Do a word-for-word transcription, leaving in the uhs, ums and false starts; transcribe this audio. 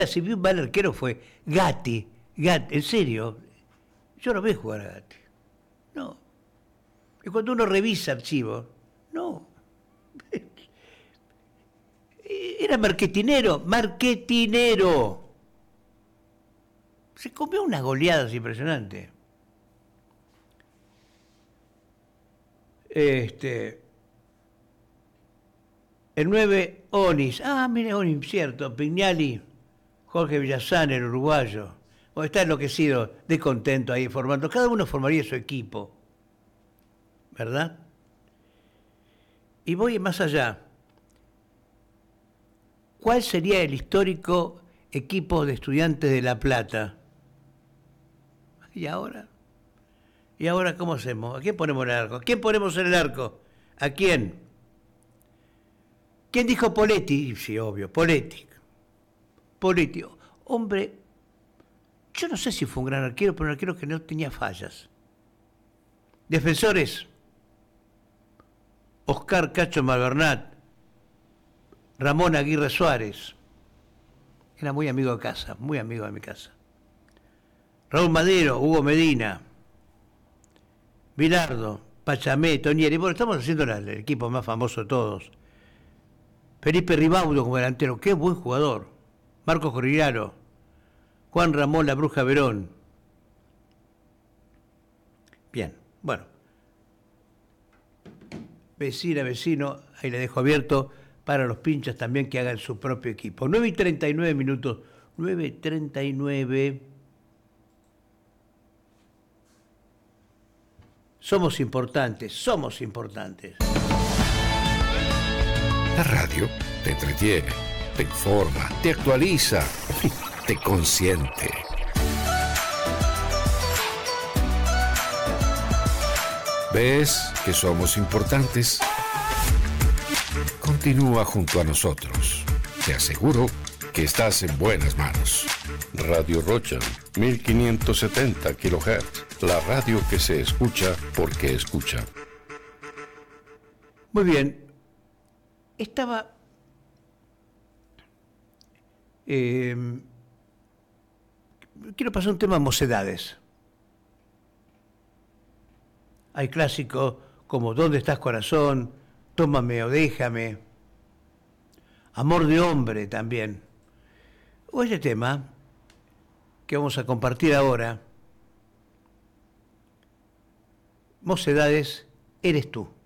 Si vi un mal arquero fue Gatti. Gatti, en serio. Yo no veo jugar a Gatti. No. Y cuando uno revisa archivos, no. Era marketinero, marketinero. Se comió unas goleadas impresionantes. Este, el nueve, Onis. Ah, mire, Onis, cierto. Pignali, Jorge Villazán, el uruguayo. Bueno, está enloquecido, descontento ahí formando. Cada uno formaría su equipo, ¿verdad? Y voy más allá. ¿Cuál sería el histórico equipo de Estudiantes de La Plata? ¿Y ahora? ¿Y ahora cómo hacemos? ¿A quién ponemos en el arco? ¿A quién ponemos en el arco? ¿A quién? ¿Quién dijo Poletti? Sí, obvio, Poletti. Poletti. Hombre, yo no sé si fue un gran arquero, pero un arquero que no tenía fallas. Defensores. Oscar Cacho Malvernat. Ramón Aguirre Suárez. Era muy amigo de casa, muy amigo de mi casa. Raúl Madero, Hugo Medina. Bilardo, Pachamé, Tonieri. Bueno, estamos haciendo el equipo más famoso de todos. Felipe Ribaudo como delantero, qué buen jugador. Marcos Corillaro, Juan Ramón La Bruja Verón. Bien, bueno. Vecina, vecino, ahí le dejo abierto para los pinchas también que hagan su propio equipo. nueve y treinta y nueve minutos. nueve y treinta y nueve. Somos importantes, somos importantes. La radio te entretiene, te informa, te actualiza, te consiente. ¿Ves que somos importantes? Continúa junto a nosotros. Te aseguro que estás en buenas manos. Radio Rocha, mil quinientos setenta kilohertz. La radio que se escucha porque escucha. Muy bien. Estaba... Eh, quiero pasar un tema de mocedades. Hay clásicos como ¿Dónde estás, corazón? Tómame o déjame. Amor de hombre también. O este tema que vamos a compartir ahora. Mocedades, eres tú.